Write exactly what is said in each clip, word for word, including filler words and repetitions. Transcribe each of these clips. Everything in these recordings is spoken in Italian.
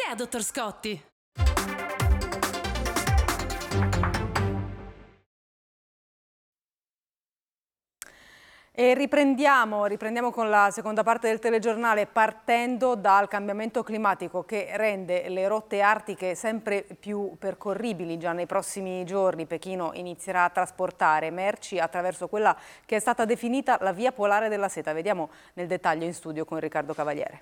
è, dottor Scotti? E riprendiamo, riprendiamo con la seconda parte del telegiornale, partendo dal cambiamento climatico che rende le rotte artiche sempre più percorribili. Già nei prossimi giorni Pechino inizierà a trasportare merci attraverso quella che è stata definita la via polare della seta. Vediamo nel dettaglio in studio con Riccardo Cavaliere.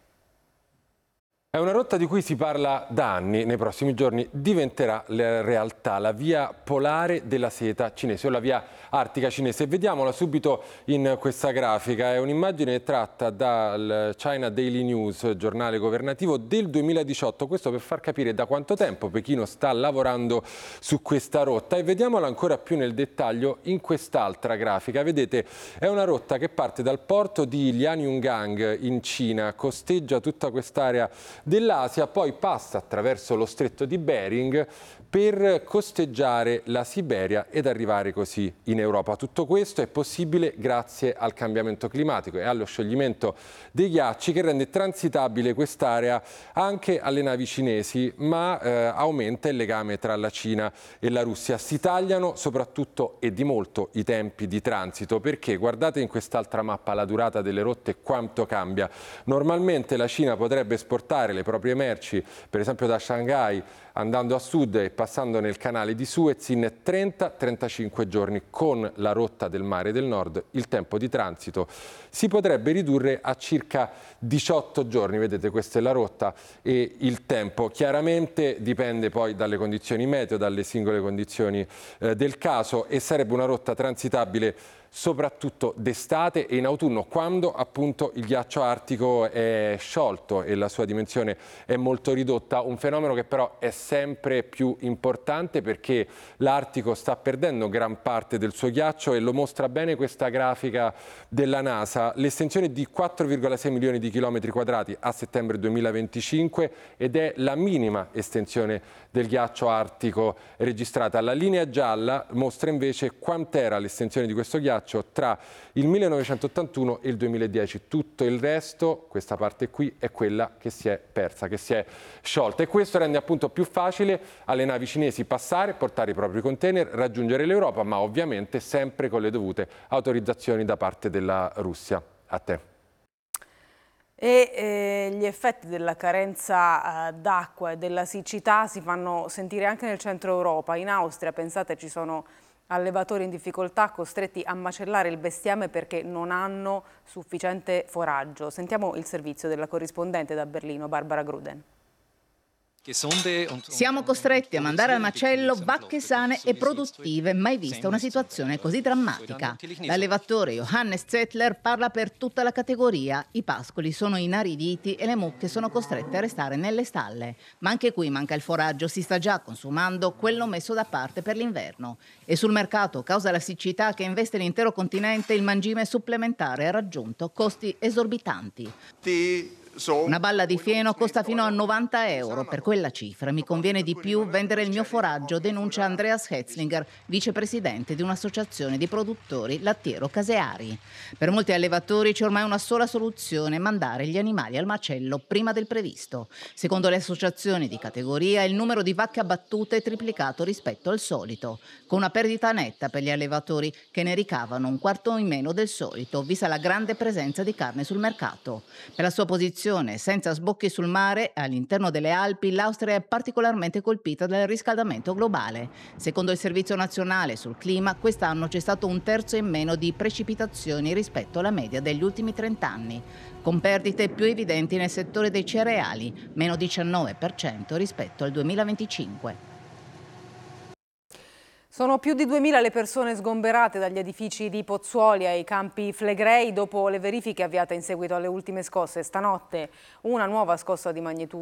È una rotta di cui si parla da anni, nei prossimi giorni diventerà la realtà, la via polare della seta cinese o la via artica cinese. Vediamola subito in questa grafica, è un'immagine tratta dal China Daily News, giornale governativo del duemiladiciotto, questo per far capire da quanto tempo Pechino sta lavorando su questa rotta e vediamola ancora più nel dettaglio in quest'altra grafica. Vedete, è una rotta che parte dal porto di Lianyungang in Cina, costeggia tutta quest'area dell'Asia, poi passa attraverso lo stretto di Bering per costeggiare la Siberia ed arrivare così in Europa. Tutto questo è possibile grazie al cambiamento climatico e allo scioglimento dei ghiacci che rende transitabile quest'area anche alle navi cinesi, ma eh, aumenta il legame tra la Cina e la Russia. Si tagliano soprattutto e di molto i tempi di transito, perché guardate in quest'altra mappa la durata delle rotte quanto cambia. Normalmente la Cina potrebbe esportare le proprie merci, per esempio da Shanghai, andando a sud e passando nel canale di Suez in trenta trentacinque giorni. Con la rotta del mare del nord il tempo di transito si potrebbe ridurre a circa diciotto giorni. Vedete, questa è la rotta e il tempo chiaramente dipende poi dalle condizioni meteo, dalle singole condizioni eh, del caso, e sarebbe una rotta transitabile soprattutto d'estate e in autunno, quando appunto il ghiaccio artico è sciolto e la sua dimensione è molto ridotta, un fenomeno che però è sempre più importante perché l'Artico sta perdendo gran parte del suo ghiaccio e lo mostra bene questa grafica della NASA. L'estensione è di quattro virgola sei milioni di chilometri quadrati a settembre duemilaventicinque ed è la minima estensione del ghiaccio artico registrata. La linea gialla mostra invece quant'era l'estensione di questo ghiaccio tra il millenovecentottantuno e il duemiladieci. Tutto il resto, questa parte qui, è quella che si è persa, che si è sciolta, e questo rende appunto più facile alle navi cinesi passare, portare i propri container, raggiungere l'Europa, ma ovviamente sempre con le dovute autorizzazioni da parte della Russia. A te. E eh, gli effetti della carenza eh, d'acqua e della siccità si fanno sentire anche nel centro Europa. In Austria, pensate, ci sono allevatori in difficoltà costretti a macellare il bestiame perché non hanno sufficiente foraggio. Sentiamo il servizio della corrispondente da Berlino, Barbara Gruden. Siamo costretti a mandare al macello vacche sane e produttive, mai vista una situazione così drammatica. L'allevatore Johannes Zettler parla per tutta la categoria. I pascoli sono inariditi e le mucche sono costrette a restare nelle stalle. Ma anche qui manca il foraggio, si sta già consumando quello messo da parte per l'inverno. E sul mercato, causa la siccità che investe l'intero continente, il mangime supplementare ha raggiunto costi esorbitanti. Una balla di fieno costa fino a novanta euro. Per quella cifra mi conviene di più vendere il mio foraggio, denuncia Andreas Hetzlinger, vicepresidente di un'associazione di produttori lattiero-caseari. Per molti allevatori c'è ormai una sola soluzione: mandare gli animali al macello prima del previsto. Secondo le associazioni di categoria, il numero di vacche abbattute è triplicato rispetto al solito, con una perdita netta per gli allevatori che ne ricavano un quarto in meno del solito, vista la grande presenza di carne sul mercato. Per la sua posizione senza sbocchi sul mare, all'interno delle Alpi, l'Austria è particolarmente colpita dal riscaldamento globale. Secondo il Servizio Nazionale sul Clima, quest'anno c'è stato un terzo in meno di precipitazioni rispetto alla media degli ultimi trent'anni, con perdite più evidenti nel settore dei cereali, meno diciannove per cento rispetto al duemilaventicinque. Sono più di duemila le persone sgomberate dagli edifici di Pozzuoli ai Campi Flegrei dopo le verifiche avviate in seguito alle ultime scosse. Stanotte una nuova scossa di magnitudo